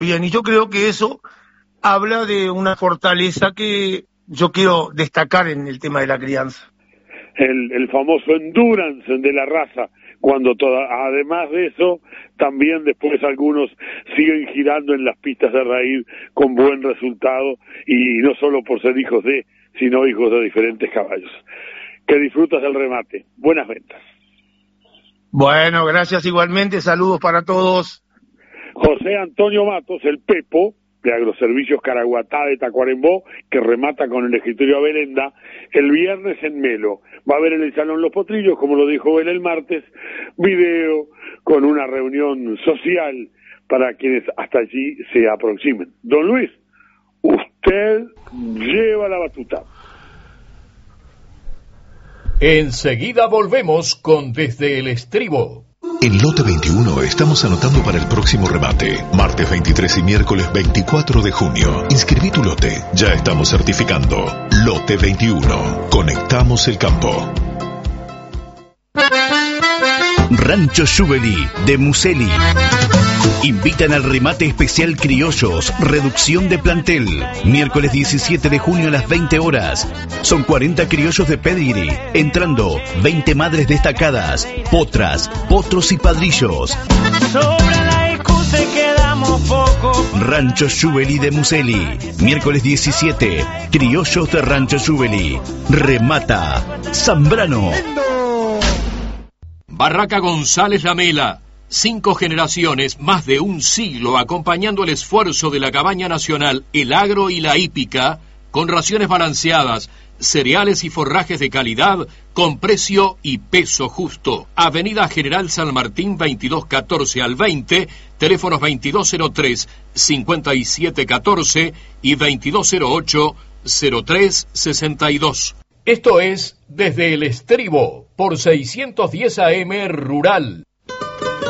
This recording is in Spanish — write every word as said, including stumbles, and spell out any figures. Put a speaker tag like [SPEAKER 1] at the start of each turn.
[SPEAKER 1] bien. Y yo creo que eso habla de una fortaleza que yo quiero destacar en el tema de la crianza.
[SPEAKER 2] El, el famoso endurance de la raza, cuando toda, además de eso, también después algunos siguen girando en las pistas de raíz con buen resultado, y no solo por ser hijos de, sino hijos de diferentes caballos. Que disfrutas del remate. Buenas ventas.
[SPEAKER 1] Bueno, gracias igualmente, saludos para todos.
[SPEAKER 2] José Antonio Matos, el Pepo, de Agroservicios Caraguatá de Tacuarembó, que remata con el escritorio Avelenda, el viernes en Melo. Va a haber en el Salón Los Potrillos, como lo dijo él el martes, video con una reunión social para quienes hasta allí se aproximen. Don Luis, usted lleva la batuta.
[SPEAKER 3] Enseguida volvemos con Desde el Estribo.
[SPEAKER 4] En Lote veintiuno estamos anotando para el próximo remate, martes veintitrés y miércoles veinticuatro de junio. Inscribí tu lote, ya estamos certificando. Lote veintiuno, conectamos el campo.
[SPEAKER 5] Rancho Juvely de Museli invitan al remate especial Criollos, reducción de plantel, miércoles diecisiete de junio a las veinte horas. Son cuarenta criollos de pedigree, entrando veinte madres destacadas, potras, potros y padrillos.
[SPEAKER 6] Sobre la excusa quedamos poco.
[SPEAKER 5] Rancho Juvely de Museli, miércoles diecisiete, Criollos de Rancho Juvely. Remata Zambrano.
[SPEAKER 3] Barraca González Lamela. Cinco generaciones, más de un siglo, acompañando el esfuerzo de la cabaña nacional, el agro y la hípica, con raciones balanceadas, cereales y forrajes de calidad, con precio y peso justo. Avenida General San Martín, veintidós catorce al veinte, teléfonos veintidós cero tres, cincuenta y siete catorce y veintidós cero ocho, cero tres sesenta y dos. Esto es Desde el Estribo, por seiscientos diez A M Rural.